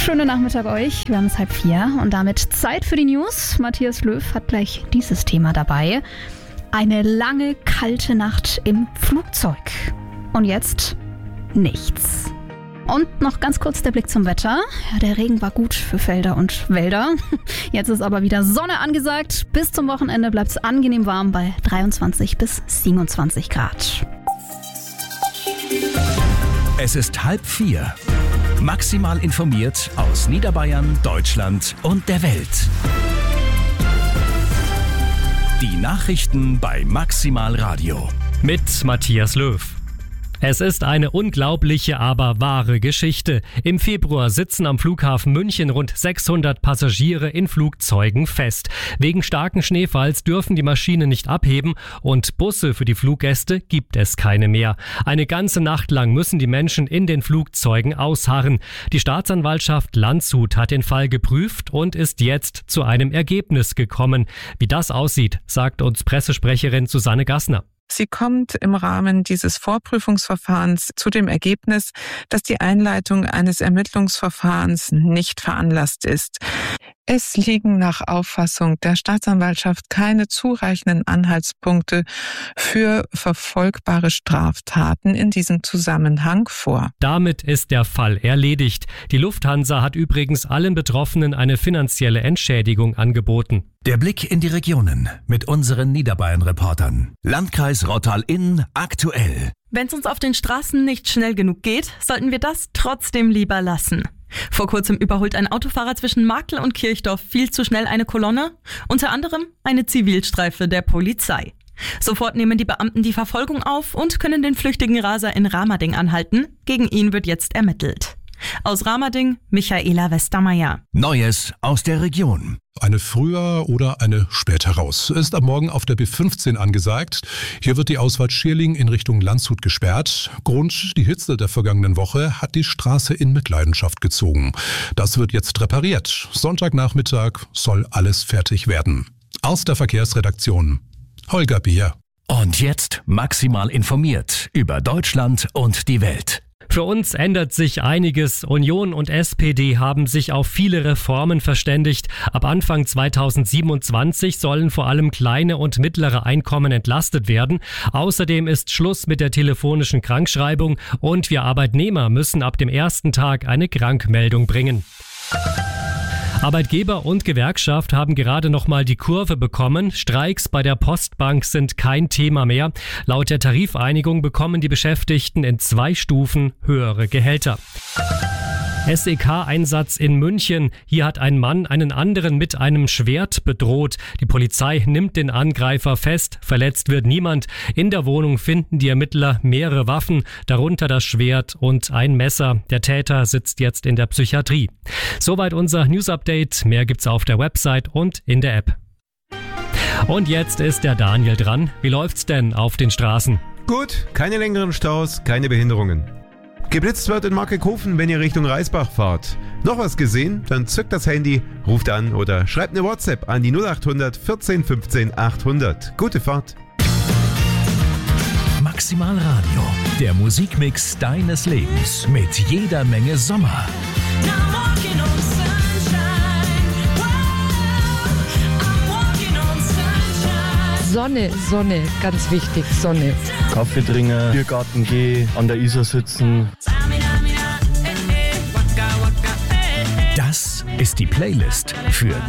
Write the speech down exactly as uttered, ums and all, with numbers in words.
Schönen Nachmittag euch. Wir haben es halb vier und damit Zeit für die News. Matthias Löw hat gleich dieses Thema dabei. Eine lange, kalte Nacht im Flugzeug. Und jetzt nichts. Und noch ganz kurz der Blick zum Wetter. Ja, der Regen war gut für Felder und Wälder. Jetzt ist aber wieder Sonne angesagt. Bis zum Wochenende bleibt es angenehm warm bei dreiundzwanzig bis siebenundzwanzig Grad. Es ist halb vier. Maximal informiert aus Niederbayern, Deutschland und der Welt. Die Nachrichten bei Maximal Radio. Mit Matthias Löw. Es ist eine unglaubliche, aber wahre Geschichte. Im Februar sitzen am Flughafen München rund sechshundert Passagiere in Flugzeugen fest. Wegen starken Schneefalls dürfen die Maschinen nicht abheben und Busse für die Fluggäste gibt es keine mehr. Eine ganze Nacht lang müssen die Menschen in den Flugzeugen ausharren. Die Staatsanwaltschaft Landshut hat den Fall geprüft und ist jetzt zu einem Ergebnis gekommen. Wie das aussieht, sagt uns Pressesprecherin Susanne Gassner. Sie kommt im Rahmen dieses Vorprüfungsverfahrens zu dem Ergebnis, dass die Einleitung eines Ermittlungsverfahrens nicht veranlasst ist. Es liegen nach Auffassung der Staatsanwaltschaft keine zureichenden Anhaltspunkte für verfolgbare Straftaten in diesem Zusammenhang vor. Damit ist der Fall erledigt. Die Lufthansa hat übrigens allen Betroffenen eine finanzielle Entschädigung angeboten. Der Blick in die Regionen mit unseren Niederbayern-Reportern. Landkreis Rottal-Inn aktuell. Wenn es uns auf den Straßen nicht schnell genug geht, sollten wir das trotzdem lieber lassen. Vor kurzem überholt ein Autofahrer zwischen Marktl und Kirchdorf viel zu schnell eine Kolonne, unter anderem eine Zivilstreife der Polizei. Sofort nehmen die Beamten die Verfolgung auf und können den flüchtigen Raser in Ramading anhalten. Gegen ihn wird jetzt ermittelt. Aus Ramading, Michaela Westermeier. Neues aus der Region. Eine früher oder eine später raus. Ist am Morgen auf der B fünfzehn angesagt. Hier wird die Ausfahrt Schierling in Richtung Landshut gesperrt. Grund, die Hitze der vergangenen Woche hat die Straße in Mitleidenschaft gezogen. Das wird jetzt repariert. Sonntagnachmittag soll alles fertig werden. Aus der Verkehrsredaktion, Holger Bier. Und jetzt maximal informiert über Deutschland und die Welt. Für uns ändert sich einiges. Union und S P D haben sich auf viele Reformen verständigt. Ab Anfang zweitausendsiebenundzwanzig sollen vor allem kleine und mittlere Einkommen entlastet werden. Außerdem ist Schluss mit der telefonischen Krankschreibung und wir Arbeitnehmer müssen ab dem ersten Tag eine Krankmeldung bringen. Arbeitgeber und Gewerkschaft haben gerade noch mal die Kurve bekommen. Streiks bei der Postbank sind kein Thema mehr. Laut der Tarifeinigung bekommen die Beschäftigten in zwei Stufen höhere Gehälter. S E K-Einsatz in München. Hier hat ein Mann einen anderen mit einem Schwert bedroht. Die Polizei nimmt den Angreifer fest. Verletzt wird niemand. In der Wohnung finden die Ermittler mehrere Waffen, darunter das Schwert und ein Messer. Der Täter sitzt jetzt in der Psychiatrie. Soweit unser News-Update. Mehr gibt's auf der Website und in der App. Und jetzt ist der Daniel dran. Wie läuft's denn auf den Straßen? Gut, keine längeren Staus, keine Behinderungen. Geblitzt wird in Markighofen, wenn ihr Richtung Reisbach fahrt. Noch was gesehen? Dann zückt das Handy, ruft an oder schreibt eine WhatsApp an die null acht hundert vierzehn fünfzehn achthundert. Gute Fahrt. Maximal Radio, der Musikmix deines Lebens mit jeder Menge Sommer. Sonne, Sonne, ganz wichtig, Sonne. Kaffee trinken, Biergarten gehen, an der Isar sitzen. Das ist die Playlist für